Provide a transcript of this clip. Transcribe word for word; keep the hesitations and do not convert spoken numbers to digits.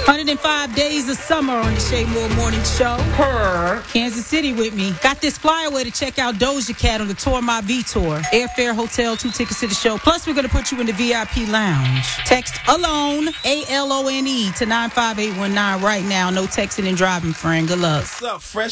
one hundred five days of summer on the Shay Moore Morning Show. Her. Kansas City with me. Got this flyer way to check out Doja Cat on the Tour My V Tour. Airfare, hotel, two tickets to the show. Plus, we're going to put you in the V I P lounge. Text ALONE, A L O N E, to nine five eight one nine right now. No texting and driving, friend. Good luck. What's up, fresh?